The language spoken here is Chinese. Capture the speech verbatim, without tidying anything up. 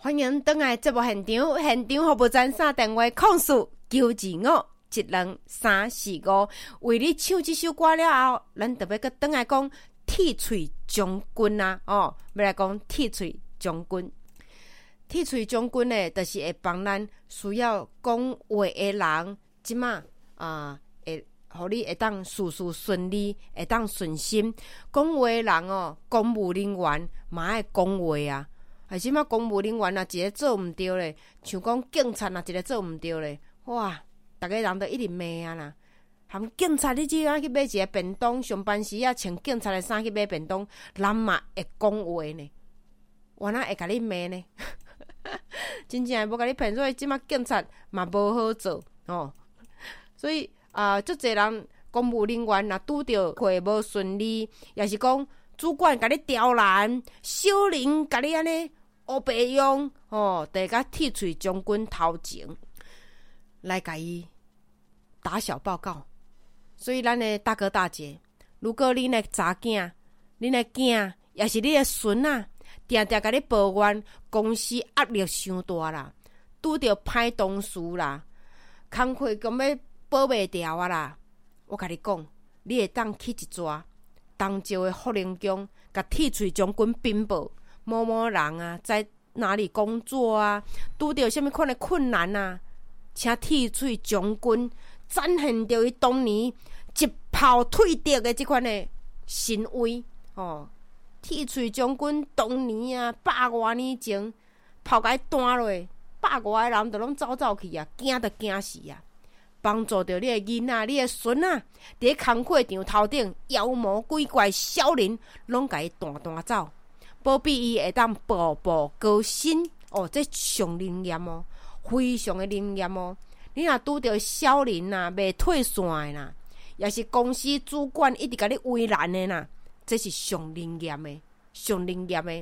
欢迎回来节目现场，现场服务站打电话控诉九二五一二三四五，为你唱这首歌了后，咱特别个回来讲铁喙将军啊，哦，要来讲铁喙将军。铁喙将军呢，就是会帮咱需要讲话的人，即马啊，会互你会当事事顺利，会当顺心。讲话的人哦，公务人员嘛爱讲话啊。啊，即马公务人员啊，一个做毋对咧，像讲警察啊，一个做毋对咧，哇，逐个人都一直骂啊啦。含警察，你即摆去买一个便当，上班时啊穿警察的衫去买便当，人嘛会讲话呢，我哪会甲你骂呢？真正无甲你骗，所以即马警察嘛无好做哦。所以啊，足侪人公务人员若拄着会无顺利，也是讲主管甲你刁难，小人甲你安尼乌白用哦，得甲铁喙将军头前来甲伊打小报告。所以咱的大哥大姐，如果恁的查囝、恁的囝，也是你的孙啊，定定甲你抱怨公司压力伤大啦，拄着歹同事啦，工课根本保袂掉啊啦，我甲你讲，你会当去一抓东石的福宁宫，甲铁喙将军禀报某某人啊，在哪里工作啊，拄着什么款的困难啊，请铁喙将军展现着伊当年一炮退敌的这款的神威哦。铁喙将军当年啊，百外年前炮甲伊弹落，百外个人都拢走走去啊，惊都惊死啊！帮助着你的囡仔、你的孙啊，伫工课场头顶妖魔鬼怪、小人，拢甲伊弹弹走，保庇伊会当步步高升哦。这上灵验哦，非常的灵验哦。你若拄着小人啊，袂退线的啦，也是公司主管一直甲你为难的啦，这是上灵验的，上灵验的。